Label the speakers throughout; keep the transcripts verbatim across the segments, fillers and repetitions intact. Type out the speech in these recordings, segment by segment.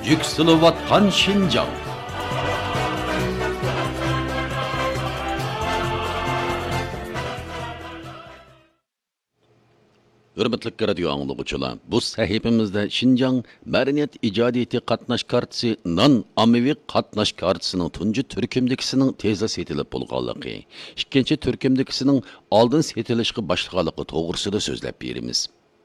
Speaker 1: yükselivatkan Şinjan. Hürmetli radio anlıqçılar, bu sahifimizde Şinjan Madaniyat İcadiyeti qatnaş kartisi non ommaviy qatnaş kartisining tunji turkumdagisining tezda setilib bo'lganligi, ikkinchi turkumdagisining oldin setilishga boshlaganligi to'g'risida so'zlab beramiz.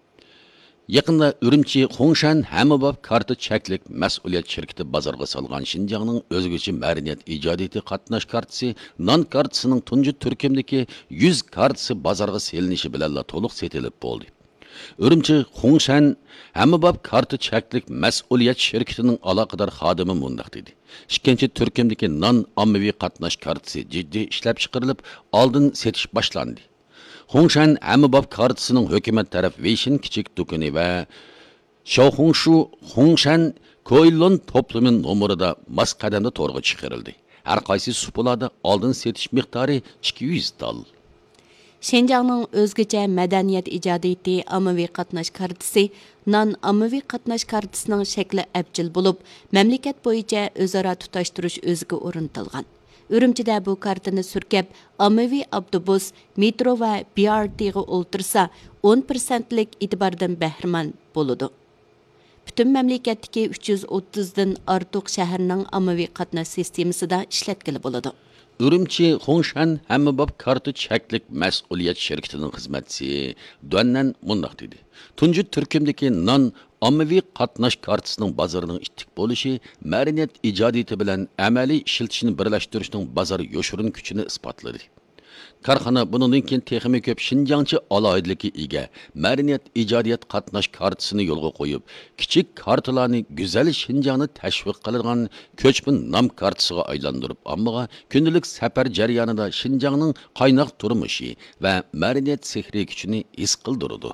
Speaker 1: Yaqinda Urumchi Xongshan Hammabab karta cheklik mas'uliyat shirkati bozorga solgan Şinjanning o'zgacha Madaniyat İcadiyeti qatnash kartisi non kartisining tunji turkumdagi yuz kartisi bozorga selinishi bilan to'liq setilib bo'ldi. Urumchi Xongshan Hammabab karta cheklik mas'uliyat shirkatining aloqador xodimi mundaq dedi. Ikkinchi turkumdagi non ommaviy qatnash kartisi jiddiy ishlab chiqarilib, oldin setish boshlandi. Xongshan Hammabab kartisining hukumat taraf Weishin kichik do'koni va Xiaohongshu Xongshan Koilon to'plami nomerida mas qadamda to'rga chiqarildi. Har qaysi supularda oldin setish miqdori ikki yuz dol.
Speaker 2: Şinjanның özgəçə mədəniyyət icadiyeti ommaviy qatnaş kartisi non ommaviy qatnaş kartisining shakli abjil bo'lib, mamlakat bo'yicha o'zaro tutashtirish o'ziga o'rnatilgan. Urumchida bu kartini surkab, ommaviy avtobus, metro va B R T'ga o'ltirsa, o'n prosentlik e'tibordan bahramand bo'ladi. Butun mamlakatdagi uch yuz o'ttizdan ortiq shaharning ommaviy qatnash sistemasida ishlatkili bo'ladi.
Speaker 1: Urumchi Xongshan Hammabab karta cheklik mas'uliyat shirkatining xizmatchisi Duannan mundaq dedi. Tunji turkumdagi non ommaviy qatnash kartisining bozorining ittiq bo'lishi madaniyat ijodiyati bilan amaliy ishiltishni birlashtirishning bozor yo'shirin kuchini isbotladi. Korxona bundan keyin texnik ko'p Şinjanchi alohidlikka ega madaniyat ijodiyat qatnash kartisini yo'lga qo'yib, kichik kartalarni go'zal Şinjanni tashviq qiladigan ko'chman nom kartisiga aylantirib, ammoga kundalik safar jarayonida Şinjanning qaynoq turmushi va madaniyat sehriy kuchini his qildirdi.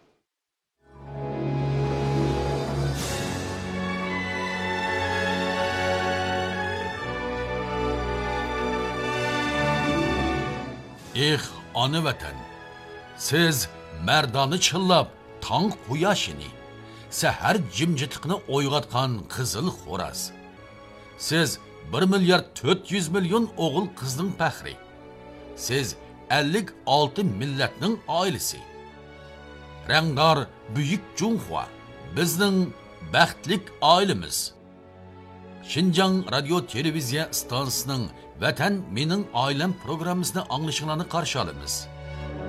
Speaker 3: Eh, ana vatan, siz merdani chillab, tong quyoshini, sahar jimjitliqni o'yg'otgan qizil xo'raz. Siz bir milliard to'rt yuz million o'g'il qizning faxri. Siz ellik olti millatning oilasi. Rangdor buyuk Junhua, bizning baxtlik oilamiz. Şinjan radio televiziya stansiyasining Vatan mening oilam programmasini anglashinglarni qarshi olamiz.